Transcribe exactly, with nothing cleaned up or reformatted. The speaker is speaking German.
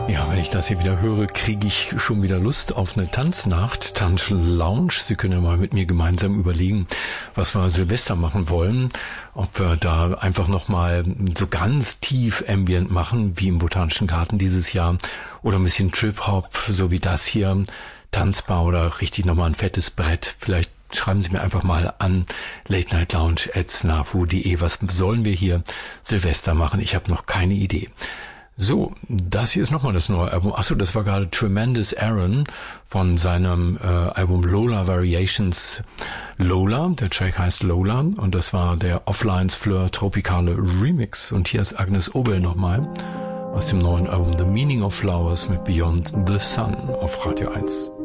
Ja, wenn ich das hier wieder höre, kriege ich schon wieder Lust auf eine Tanznacht, Tanzlounge. Sie können ja mal mit mir gemeinsam überlegen, was wir Silvester machen wollen. Ob wir da einfach nochmal so ganz tief Ambient machen, wie im Botanischen Garten dieses Jahr. Oder ein bisschen Trip-Hop, so wie das hier, tanzbar oder richtig nochmal ein fettes Brett. Vielleicht schreiben Sie mir einfach mal an late night lounge at snafu punkt de. Was sollen wir hier Silvester machen? Ich habe noch keine Idee. So, das hier ist nochmal das neue Album. Achso, das war gerade Tremendous Aaron von seinem äh, Album Lola Variations. Lola, der Track heißt Lola und das war der Offlines Fleur Tropicale Remix. Und hier ist Agnes Obel nochmal aus dem neuen Album The Meaning of Flowers mit Beyond the Sun auf Radio eins.